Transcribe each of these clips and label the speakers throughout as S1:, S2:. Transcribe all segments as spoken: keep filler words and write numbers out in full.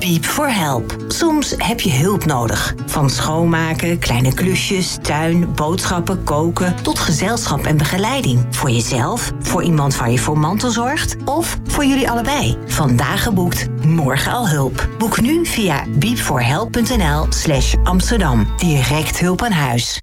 S1: Beep for Help. Soms heb je hulp nodig. Van schoonmaken, kleine klusjes, tuin, boodschappen, koken... tot gezelschap en begeleiding. Voor jezelf, voor iemand waar je voor mantelzorgt... of voor jullie allebei. Vandaag geboekt, morgen al hulp. Boek nu via beepforhelp.nl slash Amsterdam. Direct hulp aan huis.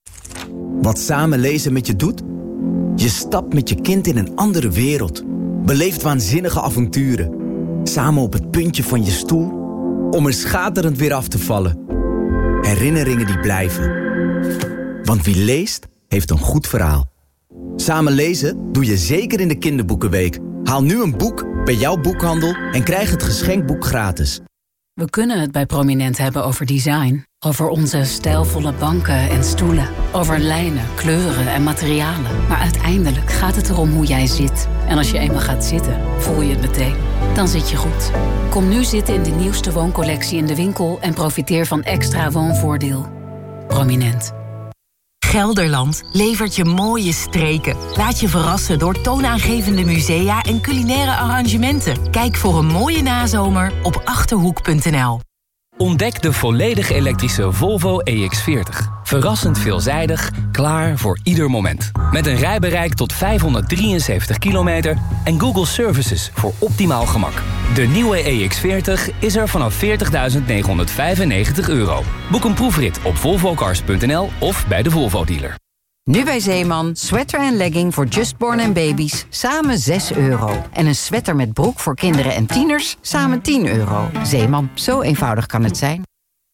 S2: Wat samen lezen met je doet? Je stapt met je kind in een andere wereld. Beleeft waanzinnige avonturen. Samen op het puntje van je stoel, om er schaterend weer af te vallen. Herinneringen die blijven. Want wie leest, heeft een goed verhaal. Samen lezen doe je zeker in de kinderboekenweek. Haal nu een boek bij jouw boekhandel en krijg het geschenkboek gratis.
S3: We kunnen het bij Prominent hebben over design. Over onze stijlvolle banken en stoelen. Over lijnen, kleuren en materialen. Maar uiteindelijk gaat het erom hoe jij zit. En als je eenmaal gaat zitten, voel je het meteen. Dan zit je goed. Kom nu zitten in de nieuwste wooncollectie in de winkel... en profiteer van extra woonvoordeel. Prominent.
S4: Gelderland levert je mooie streken. Laat je verrassen door toonaangevende musea en culinaire arrangementen. Kijk voor een mooie nazomer op achterhoek punt n l.
S5: Ontdek de volledig elektrische Volvo E X veertig. Verrassend veelzijdig, klaar voor ieder moment. Met een rijbereik tot vijfhonderddrieënzeventig kilometer en Google Services voor optimaal gemak. De nieuwe E X veertig is er vanaf veertigduizend negenhonderdvijfennegentig euro. Boek een proefrit op volvocars punt n l of bij de Volvo dealer.
S6: Nu bij Zeeman, sweater en legging voor justborn en baby's, samen zes euro. En een sweater met broek voor kinderen en tieners, samen tien euro. Zeeman, zo eenvoudig kan het zijn.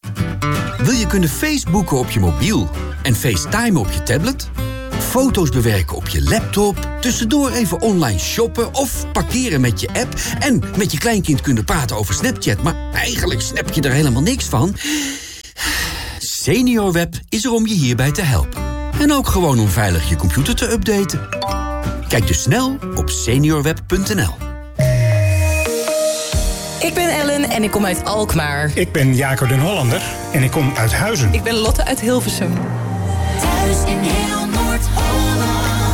S7: Wil je kunnen Facebooken op je mobiel en FaceTime op je tablet? Foto's bewerken op je laptop, tussendoor even online shoppen of parkeren met je app... en met je kleinkind kunnen praten over Snapchat, maar eigenlijk snap je er helemaal niks van? SeniorWeb is er om je hierbij te helpen. En ook gewoon om veilig je computer te updaten. Kijk dus snel op seniorweb punt n l.
S8: Ik ben Ellen en ik kom uit Alkmaar.
S9: Ik ben Jacob den Hollander en ik kom uit Huizen.
S8: Ik ben Lotte uit Hilversum.
S10: Thuis in heel Noord-Holland.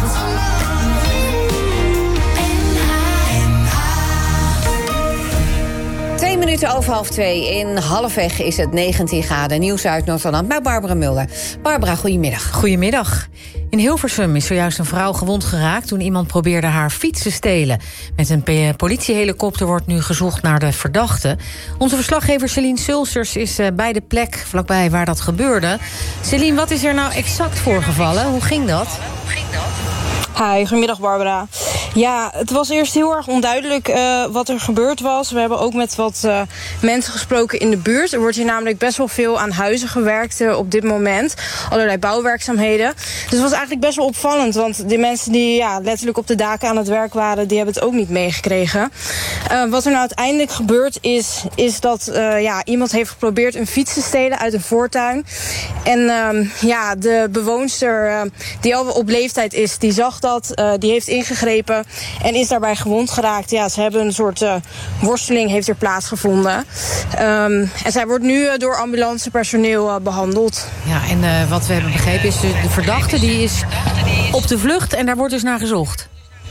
S11: Twee minuten over half twee. In Halfweg is het negentien graden. Nieuws uit Noord-Holland bij Barbara Mulder. Barbara, goedemiddag.
S12: Goedemiddag. In Hilversum is zojuist een vrouw gewond geraakt toen iemand probeerde haar fiets te stelen. Met een politiehelikopter wordt nu gezocht naar de verdachte. Onze verslaggever Celine Sulsters is bij de plek vlakbij waar dat gebeurde. Celine, wat is er nou exact voorgevallen? Hoe ging dat? Hoe ging dat?
S13: Hi, goedemiddag Barbara. Ja, het was eerst heel erg onduidelijk uh, wat er gebeurd was. We hebben ook met wat uh, mensen gesproken in de buurt. Er wordt hier namelijk best wel veel aan huizen gewerkt uh, op dit moment. Allerlei bouwwerkzaamheden. Dus het was eigenlijk best wel opvallend. Want die mensen die ja, letterlijk op de daken aan het werk waren, die hebben het ook niet meegekregen. Uh, wat er nou uiteindelijk gebeurd is, is dat uh, ja, iemand heeft geprobeerd een fiets te stelen uit een voortuin. En uh, ja, de bewoonster uh, die al op leeftijd is, die zag dat, uh, die heeft ingegrepen en is daarbij gewond geraakt. Ja, ze hebben een soort uh, worsteling heeft er plaatsgevonden. Um, en zij wordt nu uh, door ambulancepersoneel uh, behandeld.
S12: Ja, en uh, wat we hebben begrepen is de, de verdachte die is op de vlucht en daar wordt dus naar gezocht.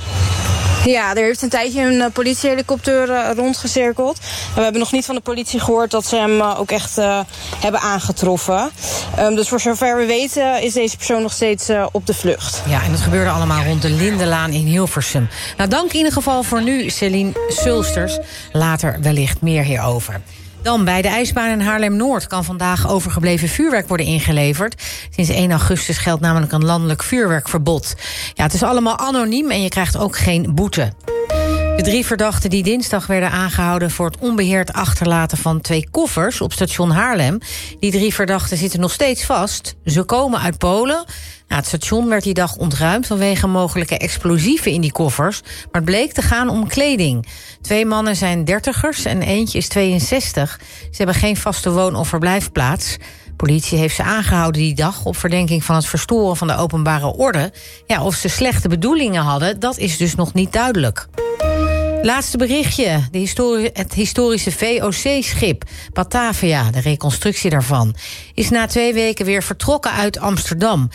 S13: Ja, er heeft een tijdje een uh, politiehelikopter uh, rondgecirkeld. En we hebben nog niet van de politie gehoord dat ze hem uh, ook echt uh, hebben aangetroffen. Um, dus voor zover we weten is deze persoon nog steeds uh, op de vlucht.
S12: Ja, en dat gebeurde allemaal rond de Lindenlaan in Hilversum. Nou, dank in ieder geval voor nu, Celine Sulsters. Later wellicht meer hierover. Dan bij de ijsbaan in Haarlem-Noord kan vandaag overgebleven vuurwerk worden ingeleverd. Sinds één augustus geldt namelijk een landelijk vuurwerkverbod. Ja, het is allemaal anoniem en je krijgt ook geen boete. De drie verdachten die dinsdag werden aangehouden voor het onbeheerd achterlaten van twee koffers op station Haarlem. Die drie verdachten zitten nog steeds vast. Ze komen uit Polen. Nou, het station werd die dag ontruimd vanwege mogelijke explosieven in die koffers. Maar het bleek te gaan om kleding. Twee mannen zijn dertigers en eentje is tweeënzestig. Ze hebben geen vaste woon- of verblijfplaats. Politie heeft ze aangehouden die dag op verdenking van het verstoren van de openbare orde. Ja, of ze slechte bedoelingen hadden, dat is dus nog niet duidelijk. Laatste berichtje. De histori- het historische V O C-schip Batavia, de reconstructie daarvan, is na twee weken weer vertrokken uit Amsterdam.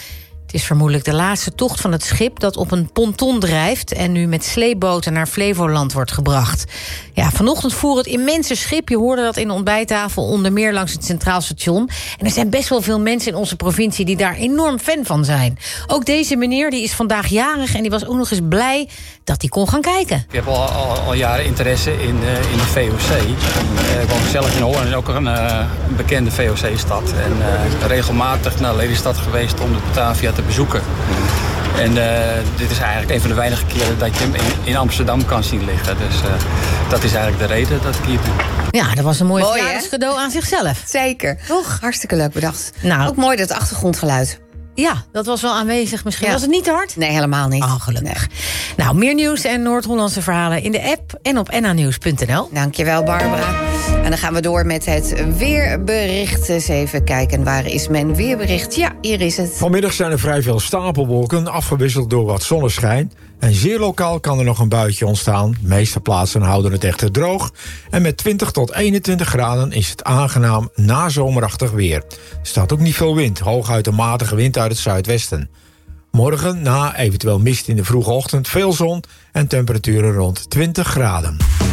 S12: Het is vermoedelijk de laatste tocht van het schip dat op een ponton drijft en nu met sleepboten naar Flevoland wordt gebracht. Ja, vanochtend voer het immense schip, je hoorde dat in de ontbijttafel, onder meer langs het Centraal Station. En er zijn best wel veel mensen in onze provincie die daar enorm fan van zijn. Ook deze meneer die is vandaag jarig en die was ook nog eens blij dat hij kon gaan kijken.
S14: Ik heb al, al, al jaren interesse in, uh, in de V O C. Uh, ik woon zelf in Hoorn, ook een uh, bekende V O C-stad. En uh, regelmatig naar Lelystad geweest om de Batavia te bezoeken. En uh, dit is eigenlijk een van de weinige keren dat je hem in, in Amsterdam kan zien liggen. Dus uh, dat is eigenlijk de reden dat ik hier ben.
S12: Ja, dat was een mooi,
S11: mooi
S12: verjaardagscadeau aan zichzelf.
S11: Zeker.
S12: Toch?
S11: Hartstikke leuk bedacht.
S12: Nou,
S11: ook mooi dat achtergrondgeluid.
S12: Ja, dat was wel aanwezig misschien.
S11: Ja.
S12: Was het niet te hard?
S11: Nee, helemaal niet.
S12: Oh, gelukkig. Nee. Nou, meer nieuws en Noord-Hollandse verhalen in de app en op n a nieuws punt n l.
S11: Dankjewel, Barbara. En dan gaan we door met het weerbericht. Eens even kijken, waar is mijn weerbericht? Ja, hier is het.
S15: Vanmiddag zijn er vrij veel stapelwolken, afgewisseld door wat zonneschijn. En zeer lokaal kan er nog een buitje ontstaan. De meeste plaatsen houden het echter droog. En met twintig tot eenentwintig graden is het aangenaam nazomerachtig weer. Er staat ook niet veel wind, hooguit een matige wind uit het zuidwesten. Morgen, na eventueel mist in de vroege ochtend, veel zon en temperaturen rond twintig graden.